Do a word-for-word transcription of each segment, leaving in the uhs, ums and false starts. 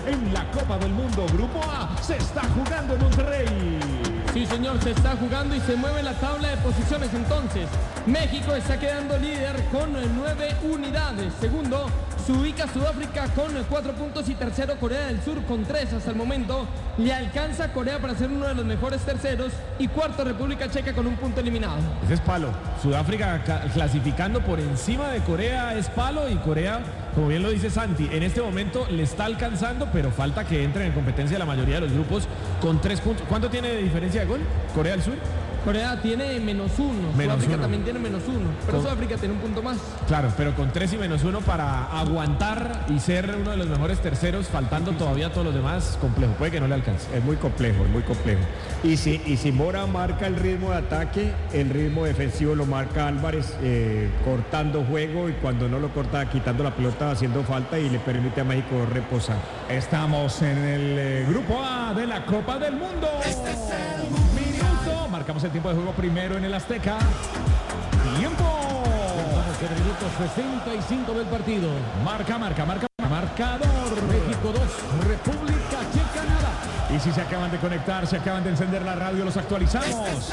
en la Copa del Mundo. Grupo A se está jugando en Monterrey. Sí, señor, se está jugando y se mueve la tabla de posiciones. Entonces, México está quedando líder con nueve unidades. Segundo, se ubica Sudáfrica con cuatro puntos y tercero Corea del Sur con tres hasta el momento. Le alcanza a Corea para ser uno de los mejores terceros y cuarto República Checa con un punto eliminado. Ese es palo. Sudáfrica clasificando por encima de Corea es palo y Corea, como bien lo dice Santi, en este momento le está alcanzando, pero falta que entren en competencia la mayoría de los grupos con tres puntos. ¿Cuánto tiene de diferencia de gol Corea del Sur? Corea tiene menos uno, menos Sudáfrica uno. también tiene menos uno, pero Con... Sudáfrica tiene un punto más. Claro, pero con tres y menos uno para aguantar y ser uno de los mejores terceros, faltando todavía todos los demás, complejo, puede que no le alcance. Es muy complejo, es muy complejo. Y si, y si Mora marca el ritmo de ataque, el ritmo defensivo lo marca Álvarez, eh, cortando juego, y cuando no lo corta, quitando la pelota, haciendo falta, y le permite a México reposar. Estamos en el eh, grupo A de la Copa del Mundo. Este es el minuto. Marcamos el tiempo de juego primero en el Azteca. Tiempo. Vamos en el minuto sesenta y cinco del partido. Marca, marca, marca. Marcador. México dos, República Checa nada. Y si se acaban de conectar, se acaban de encender la radio, los actualizamos. Este es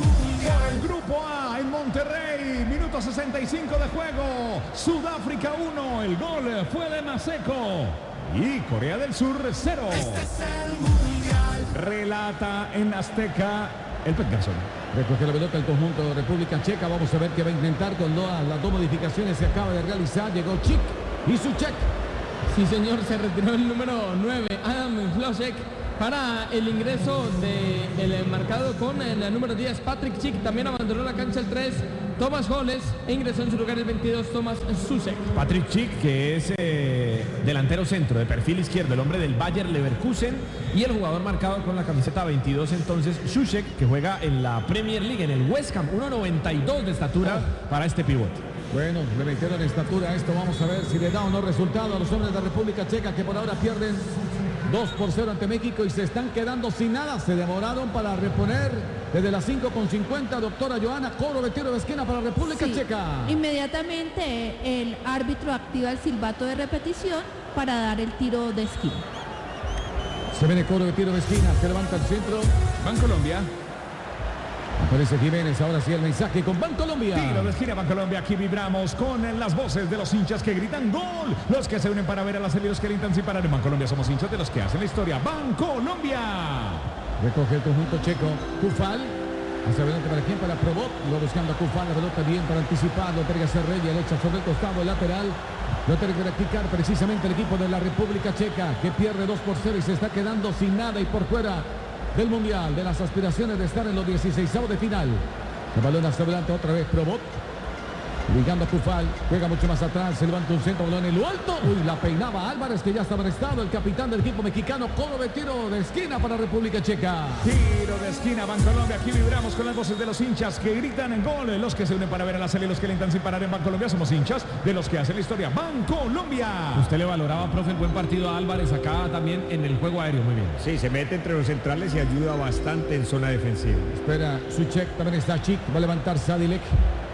el, el grupo A en Monterrey. Minuto sesenta y cinco de juego. Sudáfrica uno. El gol fue de Maseco. Y Corea del Sur cero. Este es el mundial. Relata en Azteca el Peterson. Recoge la pelota el conjunto de República Checa. Vamos a ver qué va a intentar con las, las dos modificaciones que acaba de realizar. Llegó Chic y Souček. Sí, señor, se retiró el número nueve, Adam Hložek, para el ingreso del marcado con el número diez, Patrick Chic. También abandonó la cancha el tres, Thomas Holes, e ingresó en su lugar el veintidós, Thomas Souček. Patrick Chic, que es eh, delantero centro, de perfil izquierdo, el hombre del Bayer Leverkusen, y el jugador marcado con la camiseta veintidós, entonces, Souček, que juega en la Premier League, en el West Ham, uno noventa y dos de estatura para este pivote. Bueno, le metieron en estatura esto. Vamos a ver si le da o no resultado a los hombres de República Checa, que por ahora pierden dos por cero ante México y se están quedando sin nada. Se demoraron para reponer desde las cinco con cincuenta. Doctora Joana, cobro de tiro de esquina para República sí, Checa. Inmediatamente el árbitro activa el silbato de repetición para dar el tiro de esquina. Se viene cobro de tiro de esquina, se levanta el centro. Bancolombia. Aparece Jiménez, ahora sí el mensaje con Bancolombia. Tiro de esquina, Bancolombia. Aquí vibramos con las voces de los hinchas que gritan gol. Los que se unen para ver a las heridos que gritan sin parar. En Bancolombia somos hinchas de los que hacen la historia. Bancolombia. Recoge el conjunto checo. Cufal. Hacia adelante para quién, para Probot. Lo buscando a Cufal, la pelota bien para anticipar. Lo tiene que hacer Reyes, le echa sobre el costado, el lateral. Lo tiene que practicar precisamente el equipo de la República Checa, que pierde dos por cero y se está quedando sin nada y por fuera del Mundial, de las aspiraciones de estar en los dieciseisavos de final. El balón hacia adelante otra vez Probot. Ligando a Cufal, juega mucho más atrás, se levanta un centro, balón en lo alto. Uy, la peinaba Álvarez, que ya estaba arrestado, el capitán del equipo mexicano. Cobro de tiro de esquina para República Checa. Tiro de esquina, Bancolombia. Aquí vibramos con las voces de los hinchas que gritan en gol. Los que se unen para ver a la serie, los que lentan sin parar en Bancolombia. Somos hinchas de los que hacen la historia. Bancolombia. Usted le valoraba, profe, el buen partido a Álvarez acá también en el juego aéreo. Muy bien. Sí, se mete entre los centrales y ayuda bastante en zona defensiva. Espera Souček, también está Chic, va a levantar Sadilek.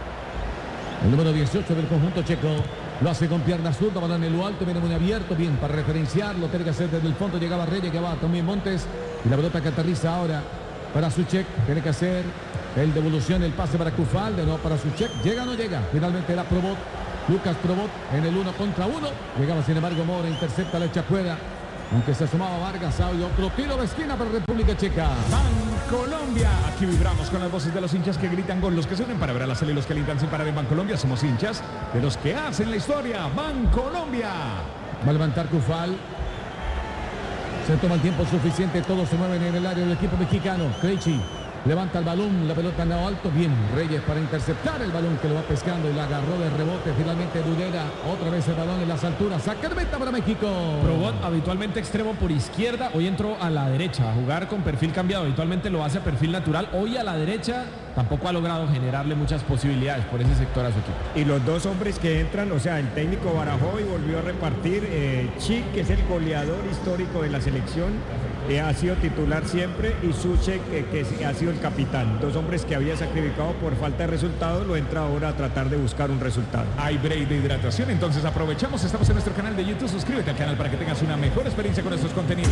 El número dieciocho del conjunto checo lo hace con pierna zurda, balón en lo alto, viene muy abierto, bien para referenciarlo, tiene que hacer desde el fondo, llegaba Reyes, que va también Montes, y la pelota que aterriza ahora para Souček, tiene que hacer el devolución, el pase para Cufal, de nuevo para Souček, llega o no llega, finalmente era Probot, Lucas Probot en el uno contra uno, llegaba sin embargo Mora, intercepta, la echa fuera, aunque se asomaba Vargas, hay otro tiro de esquina para República Checa. Bancolombia. Aquí vibramos con las voces de los hinchas que gritan gol. Los que se unen para ver a la serie, los que lindan sin parar en Bancolombia. Somos hinchas de los que hacen la historia. Bancolombia. Va a levantar Cufal. Se toma el tiempo suficiente. Todos se mueven en el área del equipo mexicano. Krejci levanta el balón. La pelota en lo alto. Bien, Reyes para interceptar el balón que lo va pescando y la agarró de rebote. Finalmente Dudera. Otra vez el balón en las alturas. Saca meta para México. Probot habitualmente extremo por izquierda. Hoy entró a la derecha a jugar con perfil cambiado. Habitualmente lo hace a perfil natural. Hoy a la derecha tampoco ha logrado generarle muchas posibilidades por ese sector a su equipo. Y los dos hombres que entran, o sea, el técnico barajó y volvió a repartir, eh, Chic, que es el goleador histórico de la selección, eh, ha sido titular siempre, y Suchek, eh, que ha sido el capitán. Dos hombres que había sacrificado por falta de resultados, lo entra ahora a tratar de buscar un resultado. Hay break de hidratación, entonces aprovechamos, estamos en nuestro canal de YouTube, suscríbete al canal para que tengas una mejor experiencia con estos contenidos.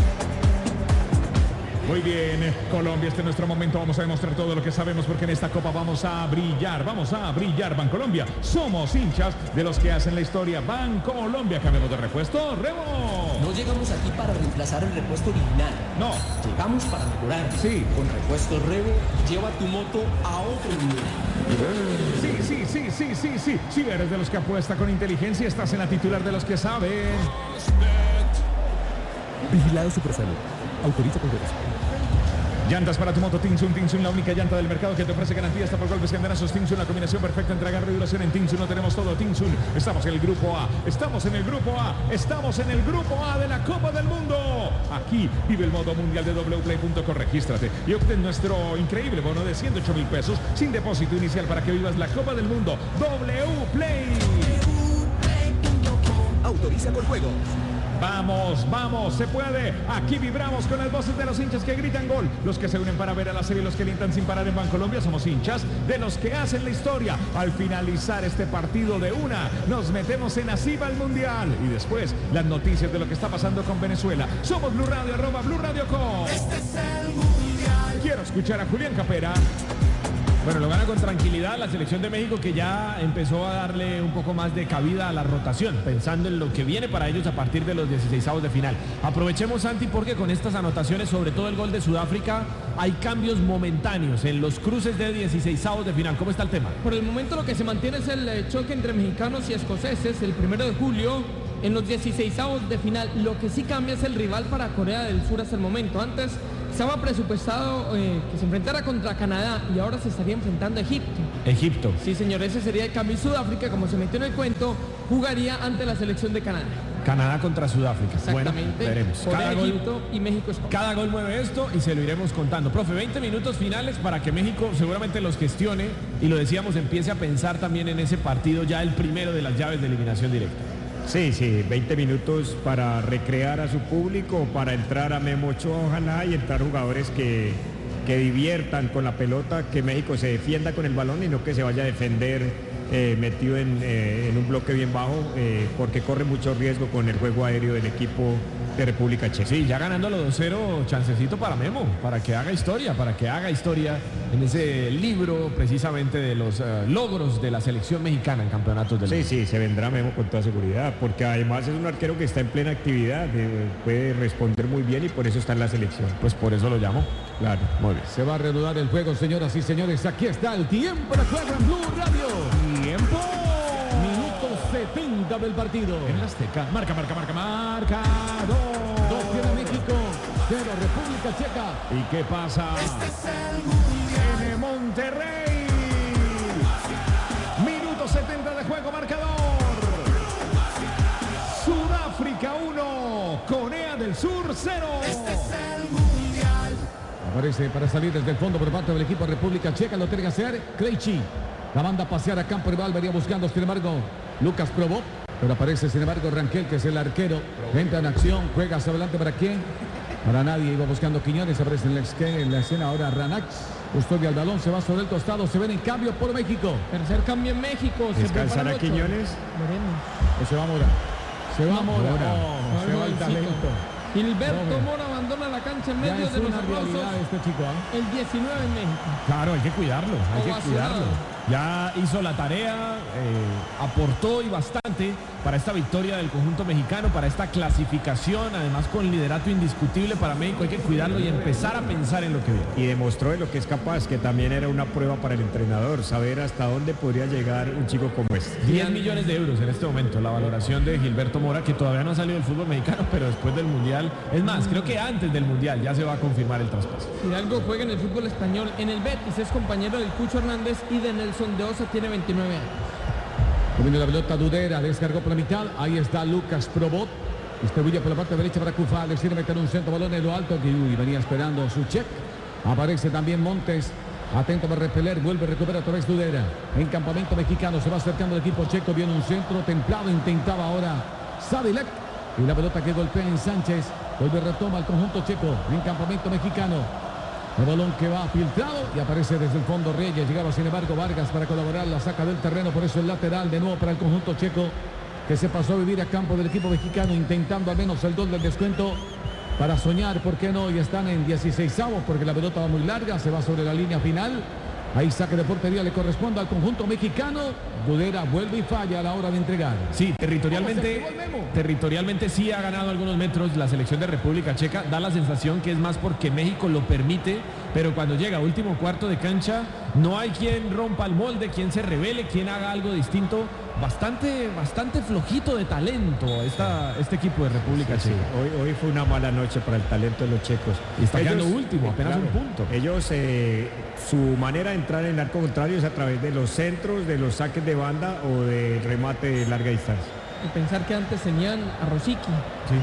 Muy bien, Colombia, este es nuestro momento, vamos a demostrar todo lo que sabemos porque en esta copa vamos a brillar, vamos a brillar, Bancolombia. Somos hinchas de los que hacen la historia. Bancolombia, cambiamos de repuesto, Remo. No llegamos aquí para reemplazar el repuesto original. No. Llegamos para mejorar. Sí. Con repuesto Remo, lleva tu moto a otro nivel. Sí, sí, sí, sí, sí, sí. Si eres de los que apuesta con inteligencia, estás en la titular de los que saben. Vigilado Supersalud. Autoriza con derecho. Llantas para tu moto Tinsun. Tinsun, la única llanta del mercado que te ofrece garantía hasta por golpes candenazos. Tinsun, la combinación perfecta entre agarre y duración. En Tinsun lo tenemos todo. Tinsun, estamos en el grupo A. Estamos en el grupo A. Estamos en el grupo A de la Copa del Mundo. Aquí vive el modo mundial de w play punto com. Regístrate y obtén nuestro increíble bono de ciento ocho mil pesos sin depósito inicial para que vivas la Copa del Mundo. W Play. Autoriza con juegos. Vamos, vamos, se puede. Aquí vibramos con las voces de los hinchas que gritan gol. Los que se unen para ver a la serie, los que alientan sin parar en Bancolombia. Somos hinchas de los que hacen la historia. Al finalizar este partido de una, nos metemos en Así va el Mundial. Y después, las noticias de lo que está pasando con Venezuela. Somos Blue Radio, arroba Blue Radio Com. Este es el Mundial. Quiero escuchar a Julián Capera. Bueno, lo gana con tranquilidad la selección de México, que ya empezó a darle un poco más de cabida a la rotación, pensando en lo que viene para ellos a partir de los dieciseisavos de final. Aprovechemos, Santi, porque con estas anotaciones, sobre todo el gol de Sudáfrica, hay cambios momentáneos en los cruces de dieciseisavos de final. ¿Cómo está el tema? Por el momento lo que se mantiene es el eh, choque entre mexicanos y escoceses el primero de julio en los dieciseisavos de final. Lo que sí cambia es el rival para Corea del Sur hasta el momento. Antes estaba presupuestado eh, que se enfrentara contra Canadá y ahora se estaría enfrentando a Egipto. Egipto. Sí, señor, ese sería el cambio. Y Sudáfrica, como se metió en el cuento, jugaría ante la selección de Canadá. Canadá contra Sudáfrica. Exactamente. Bueno, veremos. Corea, Cada gol, Egipto y México es cada gol mueve esto y se lo iremos contando. Profe, veinte minutos finales para que México seguramente los gestione y, lo decíamos, empiece a pensar también en ese partido, ya el primero de las llaves de eliminación directa. Sí, sí, veinte minutos para recrear a su público, para entrar a Memo Ochoa, ojalá, y entrar jugadores que, que diviertan con la pelota, que México se defienda con el balón y no que se vaya a defender eh, metido en, eh, en un bloque bien bajo, eh, porque corre mucho riesgo con el juego aéreo del equipo de República Checa. Sí, ya ganándolo dos cero, chancecito para Memo, para que haga historia, para que haga historia en ese libro precisamente de los uh, logros de la selección mexicana en campeonatos del Sí, mundo. sí, se vendrá Memo con toda seguridad, porque además es un arquero que está en plena actividad, eh, puede responder muy bien y por eso está en la selección. Pues por eso lo llamo. Claro. Muy bien. Se va a reanudar el juego, señoras y señores. Aquí está el tiempo de juego en Blue Radio. Tiempo. Minuto setenta del partido. En el Azteca. Marca, marca, marca, marca. Dos tiene México, cero República Checa. ¿Y qué pasa? Este es el Mundial en Monterrey. Minuto setenta de juego, marcador. Sudáfrica uno, Corea del Sur cero. Este es el Mundial. Aparece para salir desde el fondo por parte del equipo de República Checa. Lo tiene que hacer Krejci. La manda a pasear a campo rival, venía buscando, sin embargo, Lucas Probó. Pero aparece, sin embargo, Rangel, que es el arquero. Entra en acción, juega hacia adelante. ¿Para quién? Para nadie. Iba buscando Quiñones. Aparece en la, en la escena ahora Ranax. Custodia el balón, se va sobre el costado. Se ven en cambio por México. Tercer cambio en México. ¿Descansará Quiñones? Veremos. O se va Mora. Se va No, Mora. Mora. Oh, se va el talento. Gilberto No, Mora abandona la cancha en Ya medio es de los una aplausos. realidad este chico, ¿eh? El diecinueve en México. Claro, hay que cuidarlo, hay que Ovacionado. cuidarlo. Ya hizo la tarea, eh, aportó y bastante para esta victoria del conjunto mexicano, para esta clasificación, además con liderato indiscutible para México. Hay que cuidarlo y empezar a pensar en lo que viene. Y demostró de lo que es capaz, que también era una prueba para el entrenador, saber hasta dónde podría llegar un chico como este. diez millones de euros en este momento, la valoración de Gilberto Mora, que todavía no ha salido del fútbol mexicano, pero después del Mundial, es más, creo que antes del Mundial ya se va a confirmar el traspaso. Hidalgo juega en el fútbol español en el Betis, es compañero del Cucho Hernández y de Nelson de Osa, tiene veintinueve años. Viene la pelota Dudera, descargó por la mitad. Ahí está Lucas Probot. Distribuye por la parte derecha para Cufal. Decide meter un centro balón en lo alto que uy, venía esperando su check. Aparece también Montes. Atento para repeler, vuelve a recuperar otra vez Dudera. En campamento mexicano se va acercando el equipo checo. Viene un centro templado, intentaba ahora Sadilek. Y la pelota que golpea en Sánchez. Vuelve retoma al conjunto checo en campamento mexicano. El balón que va filtrado y aparece desde el fondo Reyes. Llegaba sin embargo Vargas para colaborar. La saca del terreno, por eso el lateral de nuevo para el conjunto checo, que se pasó a vivir a campo del equipo mexicano, intentando al menos el gol del descuento para soñar, ¿por qué no? Y están en dieciseisavos porque la pelota va muy larga, se va sobre la línea final. Ahí saque de portería le corresponde al conjunto mexicano. Dudera vuelve y falla a la hora de entregar. Sí, territorialmente, territorialmente sí ha ganado algunos metros la selección de República Checa. Da la sensación que es más porque México lo permite, pero cuando llega último cuarto de cancha, no hay quien rompa el molde, quien se revele, quien haga algo distinto. Bastante, bastante flojito de talento esta, este equipo de República sí, Checa. Sí. Hoy, hoy fue una mala noche para el talento de los checos. Y está quedando último, apenas claro, un punto. Ellos, eh, su manera de entrar en el arco contrario es a través de los centros, de los saques de banda o de remate de larga distancia. Y pensar que antes tenían a Rosicky. Sí.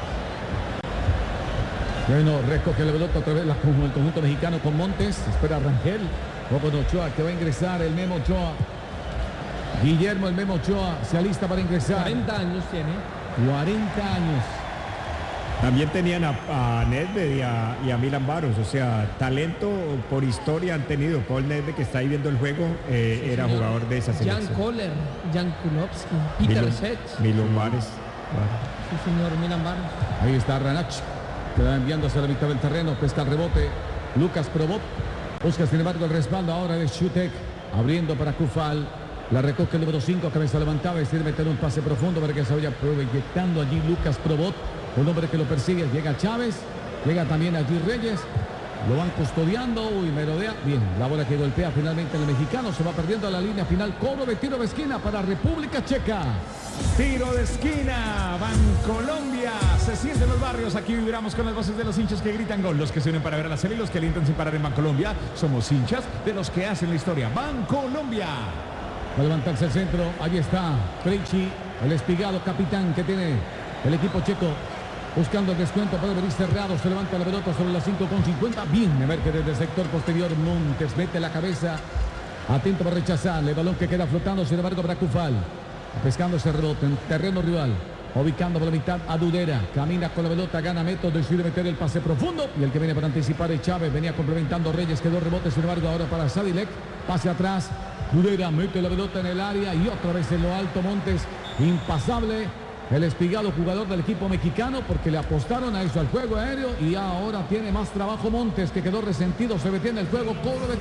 Bueno, recoge la pelota otra vez la, el conjunto mexicano con Montes. Espera a Rangel. O con Ochoa, que va a ingresar el Memo Ochoa. Guillermo el Memo Ochoa se alista para ingresar. cuarenta años tiene. cuarenta años. También tenían a, a Nedved y a, y a Milan Baros, o sea, talento por historia han tenido. Paul Nedved, que está ahí viendo el juego, eh, Sí, era señor. jugador de esa Jan selección. Kohler, Jan Kulowski, Peter Milon- Sech. Milon Bares. Sí, señor, Milan Baros. Ahí está Ranach, que va enviando hacia la mitad del terreno, pesca el rebote. Lucas Probot busca sin embargo el respaldo ahora de Shutek, abriendo para Kufal. La recoge el número cinco, cabeza levantada, decide meter un pase profundo para que se vaya proyectando allí Lucas Probot, un hombre que lo persigue. Llega Chávez, llega también allí Reyes, lo van custodiando, uy, merodea. Bien, la bola que golpea finalmente el mexicano, se va perdiendo a la línea final. Cobro de tiro de esquina para República Checa. Tiro de esquina, Bancolombia. Se sienten los barrios, aquí vibramos con las voces de los hinchas que gritan gol. Los que se unen para ver a la serie y los que alientan sin parar en Bancolombia. Somos hinchas de los que hacen la historia. Bancolombia. Va a levantarse el centro, ahí está Krejci, el espigado capitán que tiene el equipo checo. Buscando el descuento, puede venir cerrado, se levanta la pelota sobre las cinco con cincuenta. Bien, emerge desde el sector posterior Montes, mete la cabeza, atento para rechazarle, el balón que queda flotando, sin embargo para Kufal. Pescando ese rebote en terreno rival, ubicando por la mitad a Dudera, camina con la pelota, gana metros, decide meter el pase profundo. Y el que viene para anticipar es Chávez, venía complementando Reyes, quedó rebote, sin embargo ahora para Sadilek, pase atrás. Dudera mete la pelota en el área y otra vez en lo alto Montes, impasable el espigado jugador del equipo mexicano, porque le apostaron a eso, al juego aéreo, y ahora tiene más trabajo Montes, que quedó resentido, se detiene el juego, cobro de